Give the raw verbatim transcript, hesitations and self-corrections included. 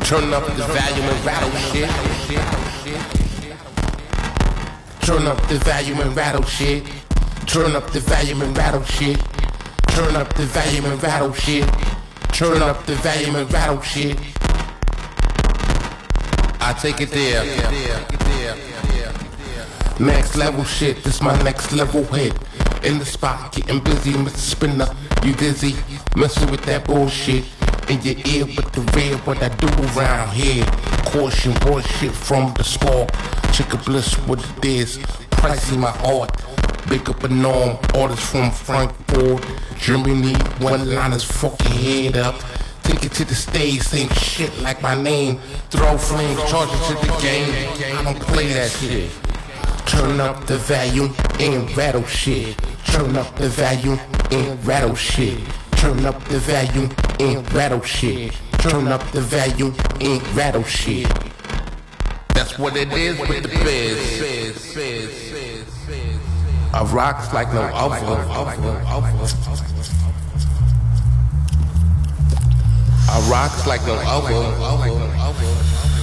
Turn up the volume and rattle shit. Turn up the volume and rattle shit. Turn up the volume and rattle shit. Turn up the volume and rattle shit. Turn up the volume and rattle shit. I take it there. Next level shit, this my next level hit. In the spot, getting busy, Mister Spinner. You dizzy, messing with that bullshit. In your ear with the red, what I do around here. Caution, bullshit from the spark. Chicken bliss, what it is. Pricing my art. Big up a norm, orders from Frankfurt, Germany. One liners, fuck your head up. Take it to the stage, same shit like my name. Throw flames, charge it to the game. I don't play that shit. Turn up the volume and rattle shit. Turn up the volume and rattle shit. Turn up the volume and rattle shit. Turn up the volume and rattle shit. That's what it is with the biz. I rocks like no other. I rocks like no other.